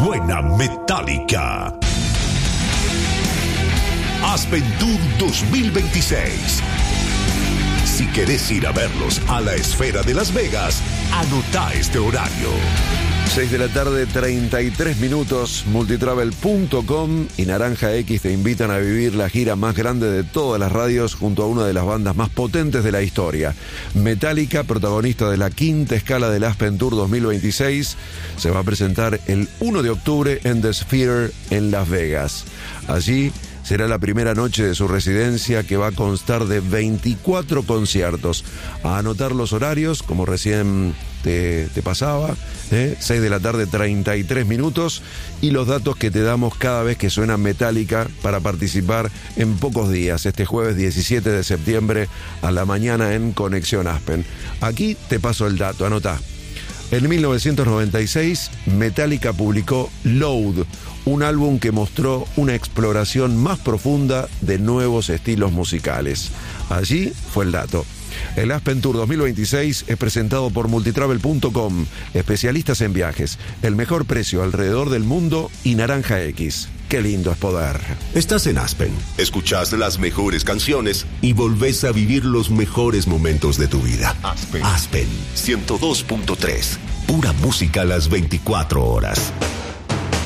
Suena Metallica. Aspen Tour 2026. Si querés ir a verlos a la Esfera de Las Vegas, anotá este horario. 6 de la tarde, 33 minutos. Multitravel.com y Naranja X te invitan a vivir la gira más grande de todas las radios junto a una de las bandas más potentes de la historia. Metallica, protagonista de la quinta escala del Aspen Tour 2026, se va a presentar el 1 de octubre en The Sphere en Las Vegas. Allí será la primera noche de su residencia, que va a constar de 24 conciertos. A anotar los horarios, como recién te pasaba, 6 de la tarde, 33 minutos, y los datos que te damos cada vez que suena Metallica para participar en pocos días, este jueves 17 de septiembre a la mañana en Conexión Aspen. Aquí te paso el dato, anotá. En 1996, Metallica publicó Load, un álbum que mostró una exploración más profunda de nuevos estilos musicales. Allí fue el dato. El Aspen Tour 2026 es presentado por Multitravel.com, especialistas en viajes, el mejor precio alrededor del mundo y Naranja X. Qué lindo es poder. Estás en Aspen, escuchás las mejores canciones y volvés a vivir los mejores momentos de tu vida. Aspen 102.3, pura música a las 24 horas.